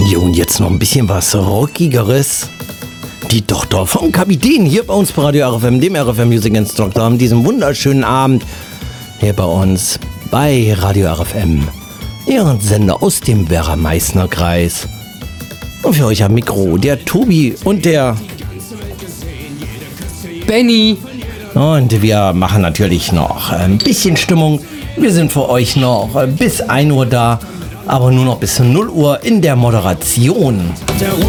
Jo, und jetzt noch ein bisschen was Rockigeres. Die Tochter vom Kapitän hier bei uns bei Radio RFM, dem RFM Music Instructor, an diesem wunderschönen Abend hier bei uns bei Radio RFM, Ihren Sender aus dem Werra-Meißner-Kreis. Und für euch am Mikro der Tobi und der Benny. Und wir machen natürlich noch ein bisschen Stimmung. Wir sind für euch noch bis 1 Uhr da, aber nur noch bis 0 Uhr in der Moderation.